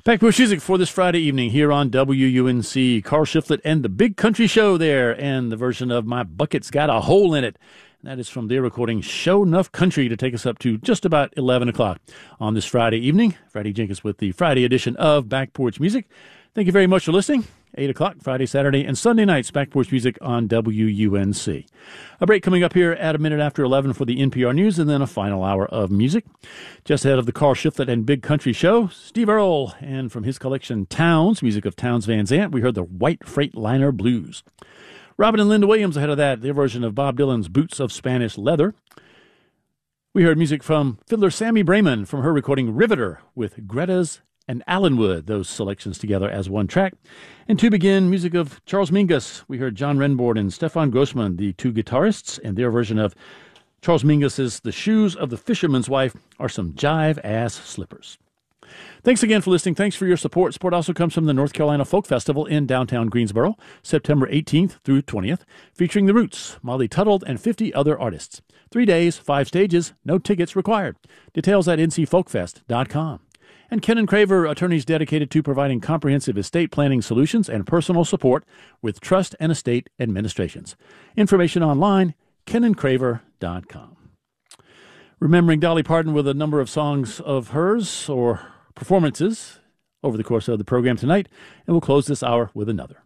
Backbush Music for this Friday evening here on WUNC. Carl Shiflett and the Big Country Show there, and the version of My Bucket's Got a Hole in It. That is from their recording Show Enough Country to take us up to just about 11 o'clock on this Friday evening. Friday Jenkins with the Friday edition of Back Porch Music. Thank you very much for listening. 8 o'clock, Friday, Saturday, and Sunday nights, Back Porch Music on WUNC. A break coming up here at a minute after 11 for the NPR News, and then a final hour of music. Just ahead of the Carl Shiflett and Big Country Show, Steve Earle, and from his collection Towns, music of Townes Van Zandt, we heard the White Freightliner Blues. Robin and Linda Williams ahead of that, their version of Bob Dylan's Boots of Spanish Leather. We heard music from fiddler Sammy Brayman from her recording Riveter with Greta's and Allenwood, those selections together as one track. And to begin, music of Charles Mingus. We heard John Renbourn and Stefan Grossman, the two guitarists, and their version of Charles Mingus's The Shoes of the Fisherman's Wife are some jive-ass slippers. Thanks again for listening. Thanks for your support. Support also comes from the North Carolina Folk Festival in downtown Greensboro, September 18th through 20th, featuring The Roots, Molly Tuttle, and 50 other artists. 3 days, 5 stages, no tickets required. Details at ncfolkfest.com. And Ken & Craver, attorneys dedicated to providing comprehensive estate planning solutions and personal support with trust and estate administrations. Information online, kenandcraver.com. Remembering Dolly Parton with a number of songs of hers or performances over the course of the program tonight, and we'll close this hour with another.